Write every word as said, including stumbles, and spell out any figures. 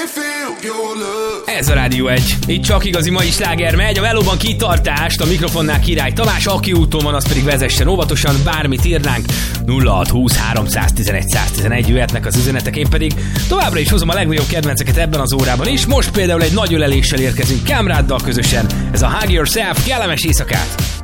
Ez a Rádió egy. Itt csak igazi mai sláger megy, a melóban kitartást, a mikrofonnál Király Tamás, aki úton van, az pedig vezessen óvatosan, bármit írnánk. nulla hat húsz háromszáztizenegy száztizenegy jöhetnek az üzenetek, én pedig továbbra is hozom a legnagyobb kedvenceket ebben az órában is. Most például egy nagy öleléssel érkezünk Kámráddal közösen. Ez a Hug Yourself, kellemes éjszakát!